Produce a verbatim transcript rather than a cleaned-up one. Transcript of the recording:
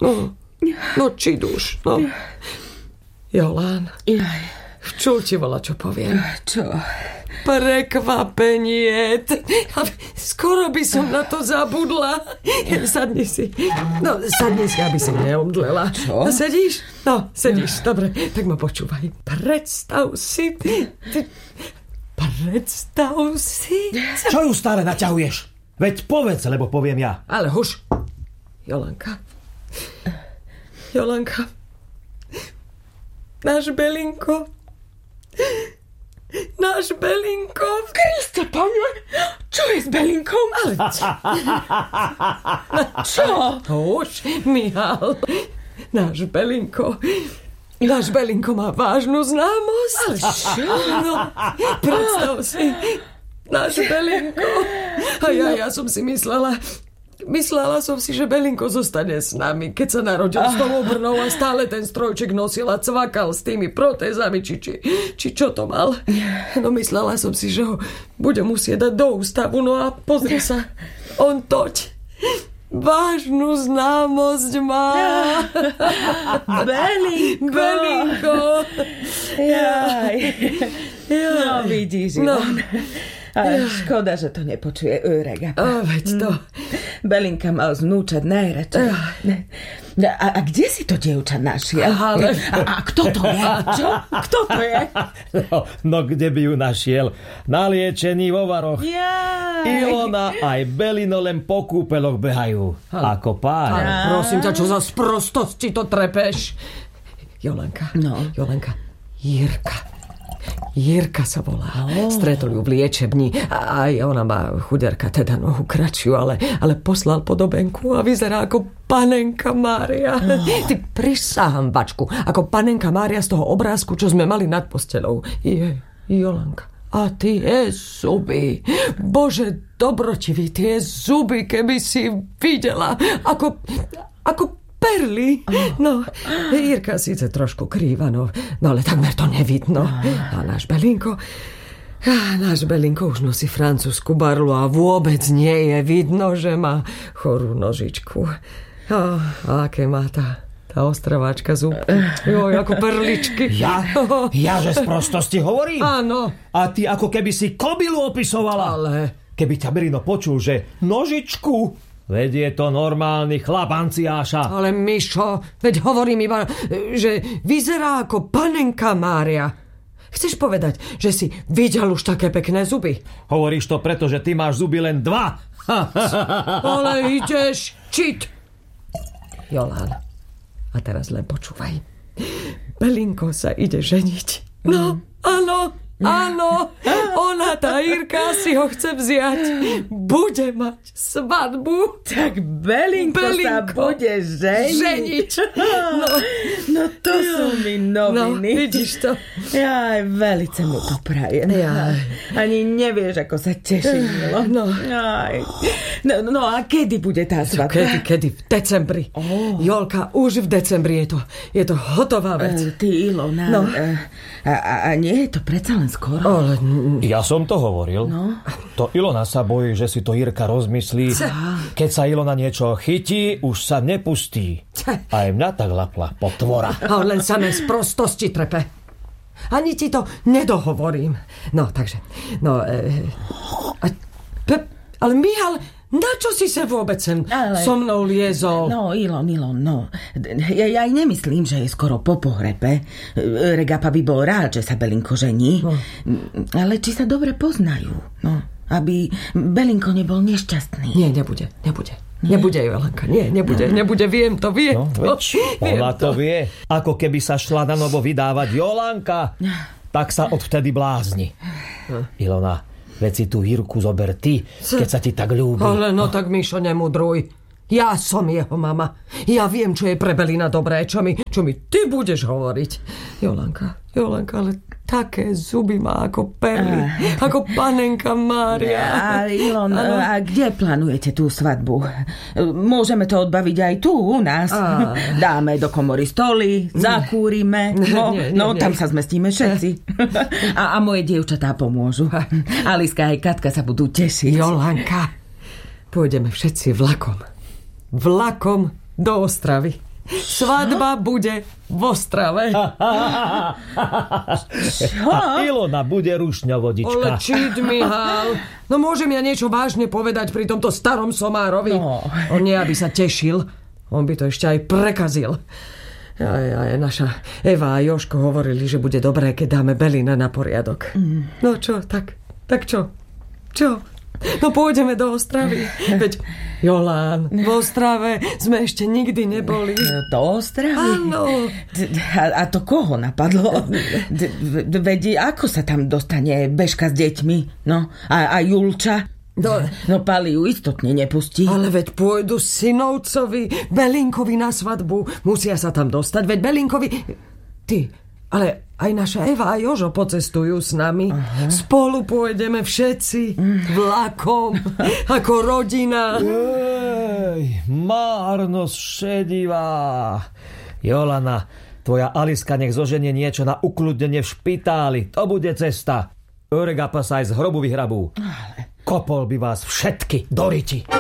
No, no či duš, no. Jolán, čo ti volá, čo poviem? Čo? Prekvapenie. Skoro by som na to zabudla. Sadni si. No, sadni si, aby si neomdlela. Čo? No, sedíš? No, sedíš. Dobre, tak ma počúvaj. Predstav si... Predstav si... Čo ju stále naťahuješ? Veď povedz, lebo poviem ja. Ale huš. Jolanka. Jolanka. Náš Belinko... Náš Belinko. Kriste, pane, čo je s Belinkom? Ale čo? Už, Michal. Náš Belinko. Náš Belinko má vážnu známosť. Ale čo? No, predstav si. Náš Belinko. A ja, ja som si myslela... Myslela som si, že Belinko zostane s nami, keď sa narodil s tou obrnou a stále ten strojček nosil a cvakal s tými protézami, či, či, či čo to mal. No myslela som si, že ho bude musieť dať do ústavu, no a pozri sa, on toť vážnu známosť má. Belinko. Belinko. Jaj. Jaj. No vidíš, No. Ale škoda, že to nepočuje Örega. A veď to. Belinka mal znúčať najradšej. A, a kde si to dievča našiel? Ale... A, a kto to je? Čo? Kto to je? No, no kde by ju našiel? Naliečený vo varoch. Jaj. Ilona aj Belino len po kúpeloch behajú. Ale, ako pár. Ale prosím ťa, čo za sprostosti to trepeš? Jolanka. No. Jolanka. Jirka. Jirka sa volá. Oh. Stretol ju v liečebni a aj ona má chuderka, teda nohu kratšiu, ale, ale poslal podobenku a vyzerá ako panenka Mária. Oh. Ty prisahám, bačku, ako panenka Mária z toho obrázku, čo sme mali nad posteľou. Je, Jolanka. A tie zuby. Bože, dobrotivý, tie zuby, keby si videla, ako... ako perly. No, Jirka síce trošku krýva, no, no ale takmer to nevidno. A náš Belinko, a náš Belinko už nosí francúzsku barlu a vôbec nie je vidno, že má chorú nožičku. A, a aké má tá, tá ostrováčka zúbky. Joj, ako perličky. Ja? Ja, že z prostosti hovorím? Áno. A ty ako keby si kobylu opisovala. Ale... Keby ťa Belino počul, že nožičku... Veď je to normálny chlap Anciáša. Ale Mišo, veď hovorím iba, že vyzerá ako panenka Mária. Chceš povedať, že si videl už také pekné zuby? Hovoríš to preto, že ty máš zuby len dva. Ale ideš čit. Jolán, a teraz len počúvaj. Belinko sa ide ženiť. No, áno. Áno, ona, tá Jirka, si ho chce vziať. Bude mať svadbu. Tak Belinko, Belinko sa bude ženiť. Ženiť. No, no to sú mi noviny. No, vidíš to. Ja velice mu to prajem. Ja. Ani nevieš, ako sa teším, Milo. No. No, no a kedy bude tá svadba? Kedy, kedy? V decembri. Oh. Jolka, už v decembri je to, je to hotová vec. Uh, ty, Ilona, no. uh, a, a, a nie je to predsa len skoro? Ale... Ja som to hovoril. No. To Ilona sa bojí, že si to Jirka rozmyslí. Keď sa Ilona niečo chytí, už sa nepustí. Aj mňa tak lapla potvora. A on len samé z prostosti trepe. Ani ti to nedohovorím. No, takže... No, e, a, pe, ale Michal... Na čo si sa vôbec sem ale, so mnou liezol? No, Ilon, Ilon, no. Ja, ja aj nemyslím, že je skoro po pohrebe. Regapa by bol rád, že sa Belinko žení. No. Ale či sa dobre poznajú? No, aby Belinko nebol nešťastný. Nie, nebude, nebude. Nie? Nebude, Jolanka, nie, nebude, no. nebude, viem to, viem no, to. Viem ona to vie. Ako keby sa šla na novo vydávať Jolanka, tak sa odvtedy blázni. No. Ilona, veď si tú Jirku zober ty, keď sa ti tak ľúbi. Ale no tak, Mišo, nemudruj. Ja som jeho mama. Ja viem, čo je pre Belina dobré, čo mi, čo mi ty budeš hovoriť. Jolanka, Jolanka, ale také zuby má ako perly. Uh. Ako panenka Mária. A Ilon, ano? A kde plánujete tú svadbu? Môžeme to odbaviť aj tu u nás. Uh. Dáme do komory stoly, zakúrime. No, nie, nie, no nie. Tam sa zmestíme všetci. A, a moje dievčatá pomôžu. Aliska aj Katka sa budú tešiť. Jolanka, pôjdeme všetci vlakom. Vlakom do Ostravy. Svadba bude v Ostrave. Čo? Ilona bude rušňovodička. Ale čít, Mihal. No môžem ja niečo vážne povedať pri tomto starom somárovi? No. On nie, aby sa tešil. On by to ešte aj prekazil. Aj, aj naša Eva a Jožko hovorili, že bude dobré, keď dáme Belina na poriadok. Mm. No čo, tak, tak čo? Čo? No pôjdeme do Ostravy. Veď, Jolán, v Ostrave sme ešte nikdy neboli. Do Ostravy? Áno. A, a to koho napadlo? Veď ako sa tam dostane Bežka s deťmi? No, a, a Julča? No, no Pali ju istotne nepustí. Ale veď pôjdu synovcovi Belinkovi na svadbu. Musia sa tam dostať, veď Belinkovi... Ty, ale aj naša Eva a Jožo pocestujú s nami. Aha. Spolu pôjdeme všetci vlakom, ako rodina. Ej, márnosť šedivá. Jolana, tvoja Aliska nech zoženie niečo na ukľudnenie v špitáli. To bude cesta. Örega sa aj z hrobu vyhrabú. Kopol by vás všetky do riti.